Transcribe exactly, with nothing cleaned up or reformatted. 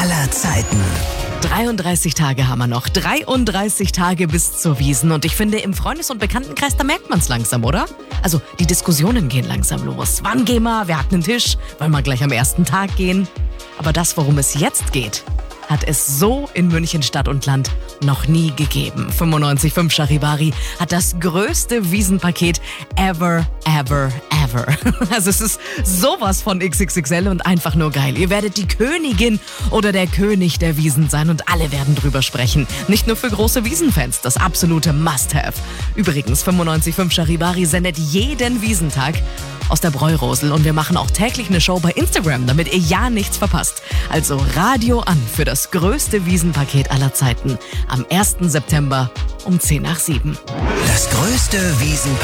aller Zeiten. dreiunddreißig Tage haben wir noch. dreiunddreißig Tage bis zur Wiesn. Und ich finde, im Freundes- und Bekanntenkreis, da merkt man es langsam, oder? Also, die Diskussionen gehen langsam los. Wann gehen wir? Wer hat einen Tisch? Wollen wir gleich am ersten Tag gehen? Aber das, worum es jetzt geht, hat es so in München Stadt und Land noch nie gegeben. fünfundneunzig Komma fünf Charivari hat das größte Wiesenpaket ever, ever, ever. Also es ist sowas von X X X L und einfach nur geil. Ihr werdet die Königin oder der König der Wiesn sein und alle werden drüber sprechen. Nicht nur für große Wiesenfans, das absolute Must-Have. Übrigens, fünfundneunzig Komma fünf Charivari sendet jeden Wiesentag aus der Bräurosel und wir machen auch täglich eine Show bei Instagram, damit ihr ja nichts verpasst. Also Radio an für das größte Wiesenpaket aller Zeiten am ersten September um zehn nach sieben. Das größte Wiesenpaket